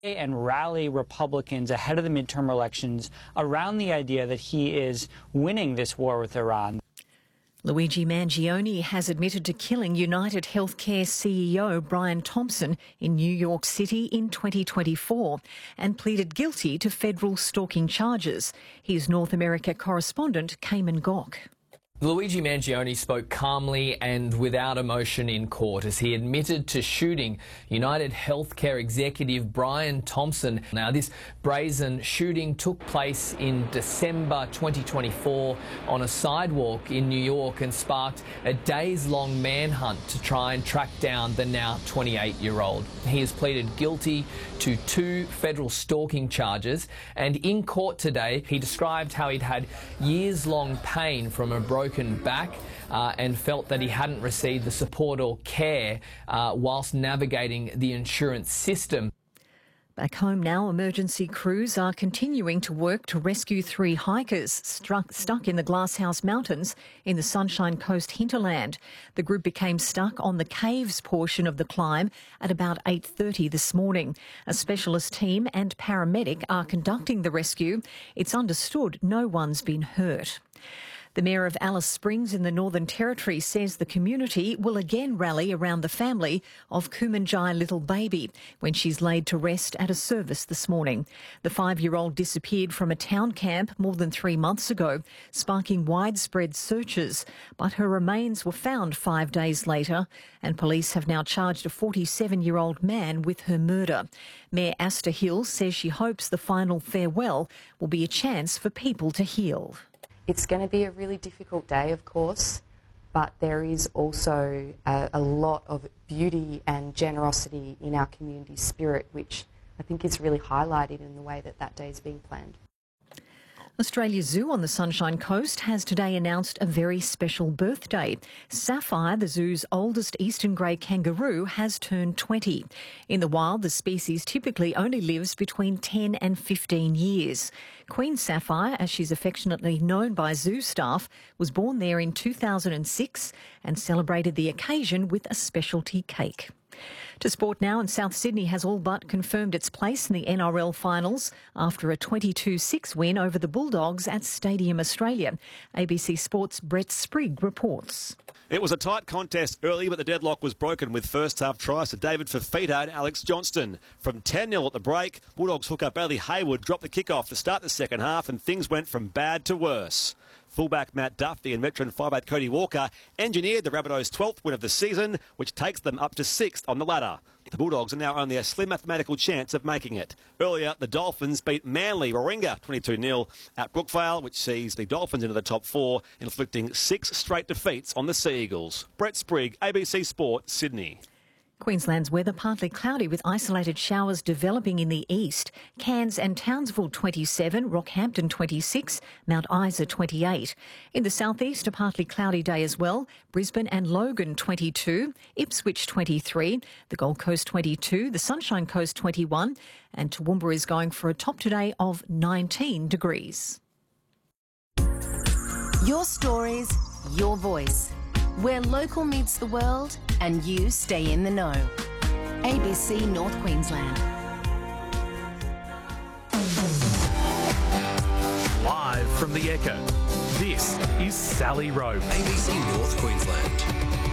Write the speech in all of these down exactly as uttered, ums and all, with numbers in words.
And rally Republicans ahead of the midterm elections around the idea that he is winning this war with Iran. Luigi Mangione has admitted to killing United Healthcare C E O Brian Thompson in New York City in twenty twenty-four and pleaded guilty to federal stalking charges. Here's North America correspondent Cayman Gok. Luigi Mangione spoke calmly and without emotion in court as he admitted to shooting United Healthcare executive Brian Thompson. Now, this brazen shooting took place in December twenty twenty-four on a sidewalk in New York and sparked a days-long manhunt to try and track down the now twenty-eight-year-old. He has pleaded guilty to two federal stalking charges, and in court today he described how he'd had years-long pain from a broken back uh, and felt that he hadn't received the support or care uh, whilst navigating the insurance system. Back home now, emergency crews are continuing to work to rescue three hikers struck, stuck in the Glasshouse Mountains in the Sunshine Coast hinterland. The group became stuck on the caves portion of the climb at about eight thirty this morning. A specialist team and paramedic are conducting the rescue. It's understood no one's been hurt. The Mayor of Alice Springs in the Northern Territory says the community will again rally around the family of Kumanjai little baby when she's laid to rest at a service this morning. The five-year-old disappeared from a town camp more than three months ago, sparking widespread searches. But her remains were found five days later, and police have now charged a forty-seven-year-old man with her murder. Mayor Asta Hill says she hopes the final farewell will be a chance for people to heal. It's going to be a really difficult day, of course, but there is also a, a lot of beauty and generosity in our community spirit, which I think is really highlighted in the way that that day is being planned. Australia Zoo on the Sunshine Coast has today announced a very special birthday. Sapphire, the zoo's oldest eastern grey kangaroo, has turned twenty. In the wild, the species typically only lives between ten and fifteen years. Queen Sapphire, as she's affectionately known by zoo staff, was born there in two thousand six and celebrated the occasion with a specialty cake. To sport now, and South Sydney has all but confirmed its place in the N R L finals after a twenty-two six win over the Bulldogs at Stadium Australia. A B C Sport's Brett Sprigg reports. It was a tight contest early, but the deadlock was broken with first-half tries to David Fafita and Alex Johnston. From ten nil at the break, Bulldogs hooker Bailey Hayward dropped the kick-off to start the second half, and things went from bad to worse. Fullback Matt Duffy and veteran five eight Cody Walker engineered the Rabbitohs' twelfth win of the season, which takes them up to sixth on the ladder. The Bulldogs are now only a slim mathematical chance of making it. Earlier, the Dolphins beat Manly Warringah twenty-two nil at Brookvale, which sees the Dolphins into the top four, inflicting six straight defeats on the Sea Eagles. Brett Sprigg, A B C Sport, Sydney. Queensland's weather partly cloudy with isolated showers developing in the east. Cairns and Townsville twenty-seven, Rockhampton twenty-six, Mount Isa twenty-eight. In the southeast, a partly cloudy day as well. Brisbane and Logan twenty-two, Ipswich twenty-three, the Gold Coast twenty-two, the Sunshine Coast twenty-one, and Toowoomba is going for a top today of nineteen degrees. Your stories, your voice. Where local meets the world and you stay in the know. A B C North Queensland. Live from the Echo, this is Sally Rowe. A B C North Queensland.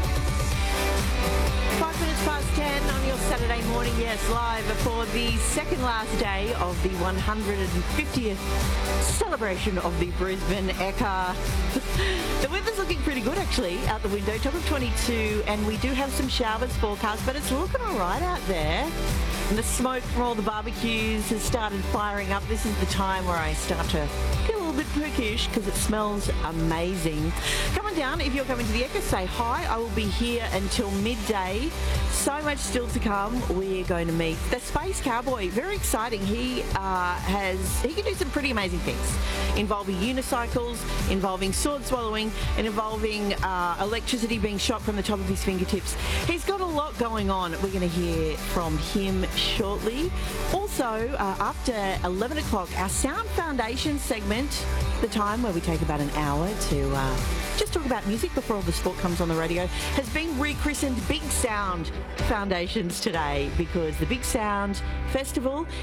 Five minutes past ten on your Saturday morning, yes, live for the second last day of the one hundred fiftieth celebration of the Brisbane Ekka. The weather's looking pretty good actually out the window, top of twenty-two, and we do have some showers forecast, but it's looking all right out there. And the smoke from all the barbecues has started firing up. This is the time where I start to get a little bit perkish because it smells amazing. Come on down if you're coming to the Ekka, say hi. I will be here until midday. So much still to come. We're going to meet the Space Cowboy. Very exciting. He uh, has he can do some pretty amazing things involving unicycles, involving sword swallowing, and involving uh, electricity being shot from the top of his fingertips. He's got a lot going on. We're going to hear from him shortly. Also, uh, after eleven o'clock, our Sound Foundation segment, the time where we take about an hour to uh, just talk about music before all the sport comes on the radio, has been rechristened Big Sound Foundations today because the Big Sound Festival